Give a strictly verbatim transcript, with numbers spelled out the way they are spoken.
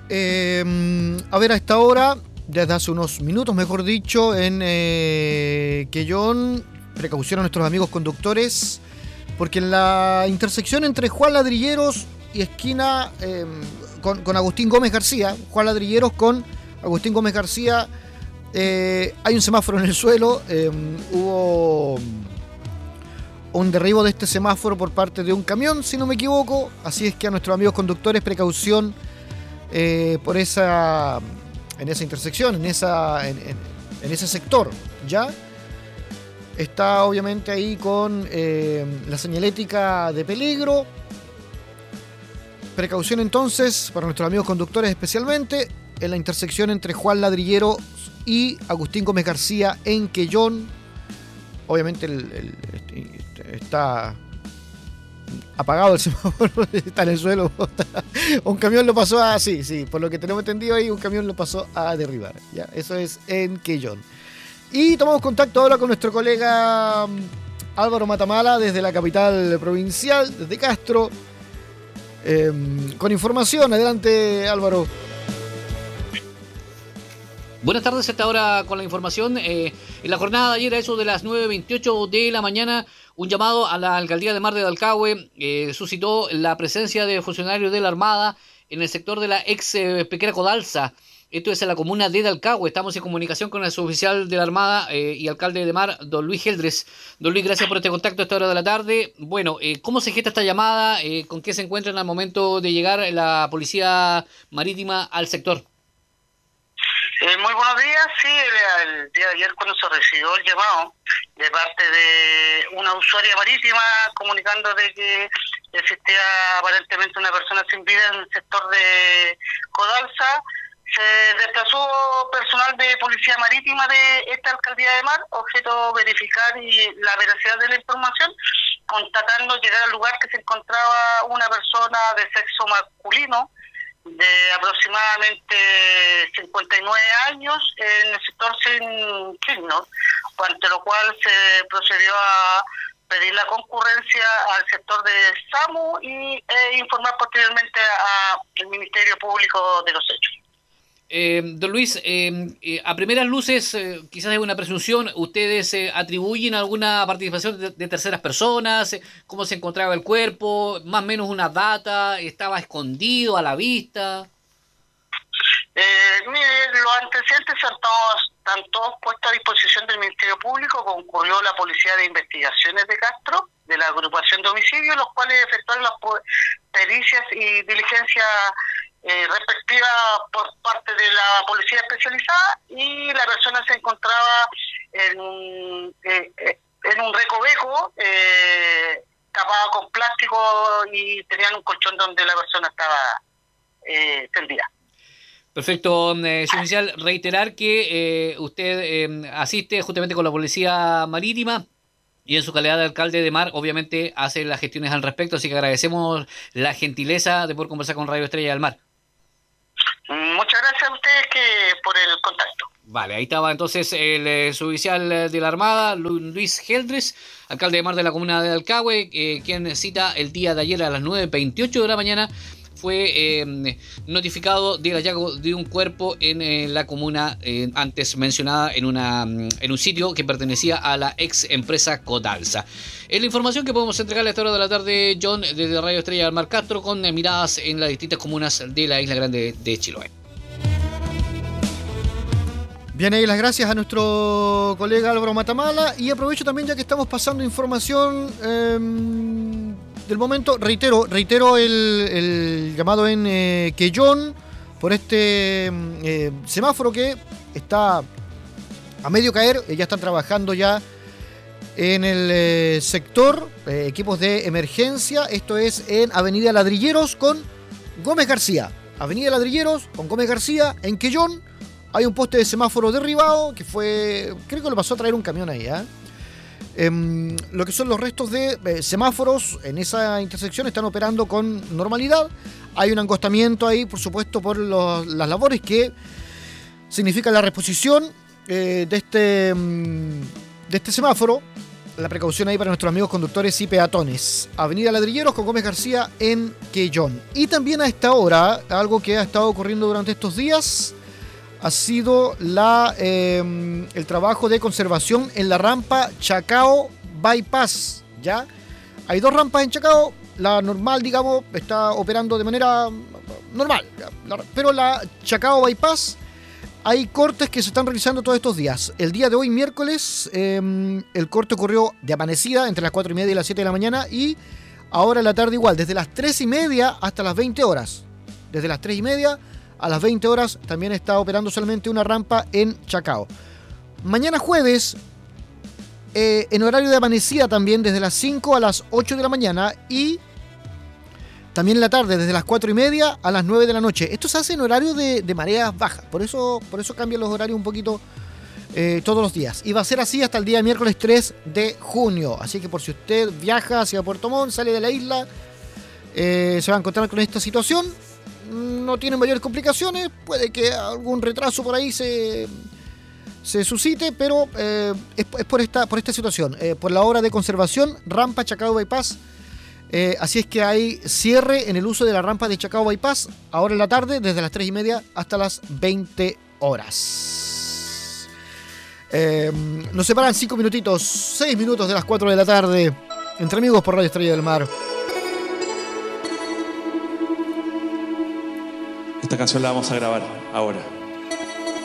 Eh, a ver, a esta hora, desde hace unos minutos, mejor dicho, en eh, Quellón, precaución a nuestros amigos conductores, porque en la intersección entre Juan Ladrilleros y esquina eh, con, con Agustín Gómez García, Juan Ladrilleros con Agustín Gómez García, eh, hay un semáforo en el suelo, eh, hubo un derribo de este semáforo por parte de un camión, si no me equivoco, así es que a nuestros amigos conductores, precaución eh, por esa, en esa intersección, en, esa, en, en, en ese sector, ¿ya? Está obviamente ahí con eh, la señalética de peligro. Precaución entonces para nuestros amigos conductores, especialmente en la intersección entre Juan Ladrillero y Agustín Gómez García en Quellón. Obviamente el, el, está apagado el semáforo, está en el suelo. Un camión lo pasó a... Sí, sí, por lo que tenemos entendido ahí, un camión lo pasó a derribar. ¿Ya? Eso es en Quellón. Y tomamos contacto ahora con nuestro colega Álvaro Matamala desde la capital provincial, desde Castro, eh, con información. Adelante, Álvaro. Buenas tardes, hasta ahora con la información. Eh, en la jornada de ayer, a eso de las nueve veintiocho de la mañana, un llamado a la alcaldía de Mar de Dalcahue eh, suscitó la presencia de funcionarios de la Armada en el sector de la ex eh, Pequera Codalza. Esto es en la comuna de Dalcahue. Estamos en comunicación con el suboficial de la Armada eh, y alcalde de Mar, don Luis Geldres. Don Luis, gracias por este contacto a esta hora de la tarde. Bueno, eh, ¿cómo se gesta esta llamada? Eh, ¿Con qué se encuentran al momento de llegar la Policía Marítima al sector? Eh, muy buenos días. Sí, el, el día de ayer cuando se recibió el llamado de parte de una usuaria marítima comunicando de que existía aparentemente una persona sin vida en el sector de Codalza, se desplazó personal de Policía Marítima de esta alcaldía de Mar, objeto verificar y la veracidad de la información, constatando llegar al lugar que se encontraba una persona de sexo masculino de aproximadamente cincuenta y nueve años en el sector sin signos, ante lo cual se procedió a pedir la concurrencia al sector de SAMU y eh, informar posteriormente al Ministerio Público de los hechos. Eh, don Luis, eh, eh, a primeras luces, eh, quizás es una presunción, ¿ustedes eh, atribuyen alguna participación de, de terceras personas? Eh, ¿Cómo se encontraba el cuerpo? ¿Más o menos una data? ¿Estaba escondido a la vista? Eh, mire, los antecedentes están todos, están todos puestos a disposición del Ministerio Público. Concurrió la Policía de Investigaciones de Castro, de la agrupación de homicidios, los cuales efectuaron las pericias y diligencias Eh, respectiva por parte de la policía especializada, y la persona se encontraba en un, eh, eh, en un recoveco eh, tapado con plástico y tenían un colchón donde la persona estaba eh, tendida. Perfecto, eh, oficial, reiterar que eh, usted eh, asiste justamente con la Policía Marítima y en su calidad de alcalde de Mar, obviamente hace las gestiones al respecto, así que agradecemos la gentileza de poder conversar con Radio Estrella del Mar. Muchas gracias a ustedes que por el contacto. Vale, ahí estaba entonces el eh, suboficial de la Armada, Luis Geldres, alcalde de Mar de la comuna de Dalcahue, eh, quien cita el día de ayer a las nueve veintiocho de la mañana, fue eh, notificado del hallazgo de un cuerpo en eh, la comuna eh, antes mencionada en, una, en un sitio que pertenecía a la ex empresa Codalza. Es la información que podemos entregarle a esta hora de la tarde, John, desde Radio Estrella del Mar Castro, con eh, miradas en las distintas comunas de la Isla Grande de Chiloé. Bien, ahí las gracias a nuestro colega Álvaro Matamala, y aprovecho también, ya que estamos pasando información eh, del momento, reitero reitero el, el llamado en eh, Quellón por este eh, semáforo que está a medio caer. Ya están trabajando ya en el eh, sector eh, equipos de emergencia. Esto es en Avenida Ladrilleros con Gómez García. Avenida Ladrilleros con Gómez García en Quellón. Hay un poste de semáforo derribado que fue, creo que lo pasó a traer un camión ahí, ¿eh? Eh, lo que son los restos de eh, semáforos en esa intersección están operando con normalidad. Hay un angostamiento ahí, por supuesto, por los, las labores que significa la reposición eh, de este de este semáforo la precaución ahí para nuestros amigos conductores y peatones. Avenida Ladrilleros con Gómez García en Quellón. Y también a esta hora, algo que ha estado ocurriendo durante estos días, ha sido la, eh, el trabajo de conservación en la rampa Chacao Bypass. ¿Ya? Hay dos rampas en Chacao. La normal, digamos, está operando de manera normal. Pero la Chacao Bypass, hay cortes que se están realizando todos estos días. El día de hoy, miércoles, eh, el corte ocurrió de amanecida entre las cuatro y media y las siete de la mañana. Y ahora en la tarde igual, desde las tres y media hasta las veinte horas. Desde las tres y media a las veinte horas también está operando solamente una rampa en Chacao. Mañana jueves, eh, en horario de amanecida también, desde las cinco a las ocho de la mañana. Y también en la tarde, desde las cuatro y media a las nueve de la noche. Esto se hace en horario de, de mareas bajas. Por eso, por eso cambian los horarios un poquito eh, todos los días. Y va a ser así hasta el día miércoles tres de junio. Así que por si usted viaja hacia Puerto Montt, sale de la isla, eh, se va a encontrar con esta situación. No tiene mayores complicaciones. Puede que algún retraso por ahí se, se suscite, pero eh, es, es por, esta, por esta situación. Eh, por la obra de conservación, rampa Chacao Bypass. Eh, así es que hay cierre en el uso de la rampa de Chacao Bypass ahora en la tarde, desde las tres y media hasta las veinte horas. Eh, nos separan cinco minutitos, seis minutos de las cuatro de la tarde. Entre amigos por Radio Estrella del Mar. Esta canción la vamos a grabar ahora.